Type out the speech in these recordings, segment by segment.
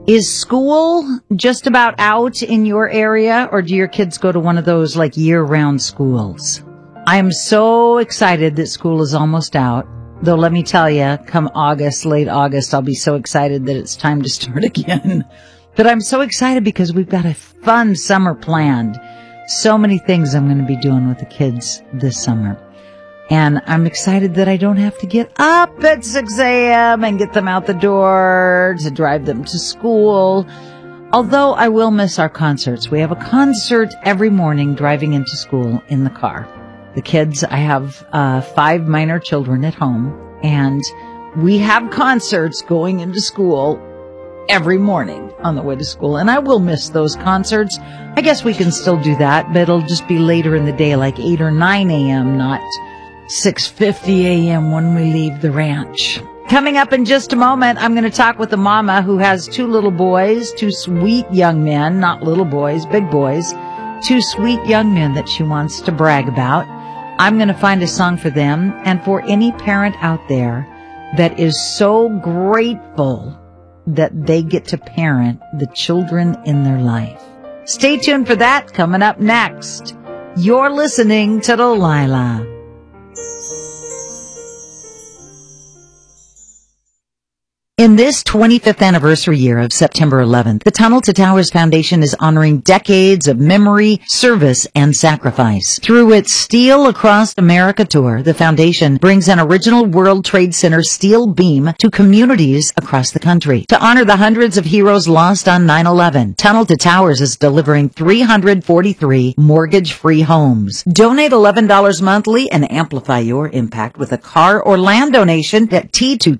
Is school just about out in your area, or do your kids go to one of those like year-round schools? I am so excited that school is almost out. Though let me tell you, come August, late August, I'll be so excited that it's time to start again. But I'm so excited because we've got a fun summer planned. So many things I'm going to be doing with the kids this summer. And I'm excited that I don't have to get up at 6 a.m. and get them out the door to drive them to school. Although I will miss our concerts. We have a concert every morning driving into school in the car. The kids, I have 5 minor children at home, and we have concerts going into school every morning on the way to school. And I will miss those concerts. I guess we can still do that, but it'll just be later in the day, like 8 or 9 a.m., not 6:50 a.m. when we leave the ranch. Coming up in just a moment, I'm going to talk with a mama who has 2 little boys, 2 sweet young men, not little boys, big boys, 2 sweet young men that she wants to brag about. I'm going to find a song for them and for any parent out there that is so grateful that they get to parent the children in their life. Stay tuned for that coming up next. You're listening to Delilah. In this 25th anniversary year of September 11th, the Tunnel to Towers Foundation is honoring decades of memory, service, and sacrifice. Through its Steel Across America tour, the foundation brings an original World Trade Center steel beam to communities across the country. To honor the hundreds of heroes lost on 9/11, Tunnel to Towers is delivering 343 mortgage-free homes. Donate $11 monthly and amplify your impact with a car or land donation at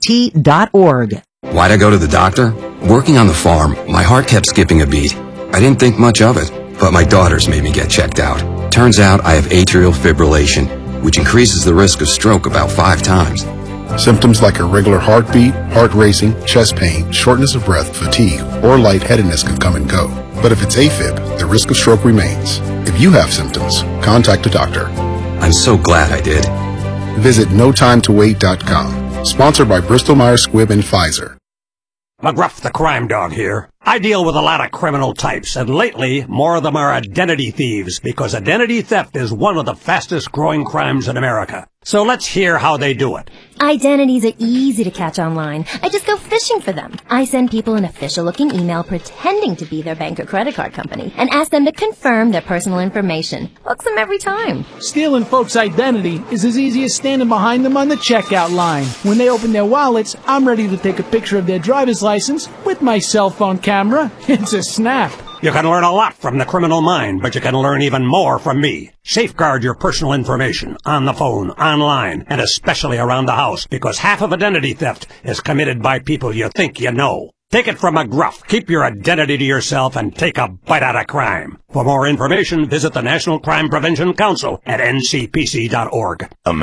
T2T.org. Why'd I go to the doctor? Working on the farm, my heart kept skipping a beat. I didn't think much of it, but my daughters made me get checked out. Turns out I have atrial fibrillation, which increases the risk of stroke about 5 times. Symptoms like irregular heartbeat, heart racing, chest pain, shortness of breath, fatigue, or lightheadedness can come and go. But if it's AFib, the risk of stroke remains. If you have symptoms, contact a doctor. I'm so glad I did. Visit NoTimeToWait.com. Sponsored by Bristol Myers Squibb and Pfizer. McGruff the crime dog here. I deal with a lot of criminal types, and lately, more of them are identity thieves, because identity theft is one of the fastest growing crimes in America. So let's hear how they do it. Identities are easy to catch online. I just go fishing for them. I send people an official-looking email pretending to be their bank or credit card company and ask them to confirm their personal information. Hooks them every time. Stealing folks' identity is as easy as standing behind them on the checkout line. When they open their wallets, I'm ready to take a picture of their driver's license with my cell phone camera. It's a snap. You can learn a lot from the criminal mind, but you can learn even more from me. Safeguard your personal information on the phone, online, and especially around the house, because half of identity theft is committed by people you think you know. Take it from McGruff. Keep your identity to yourself and take a bite out of crime. For more information, visit the National Crime Prevention Council at ncpc.org.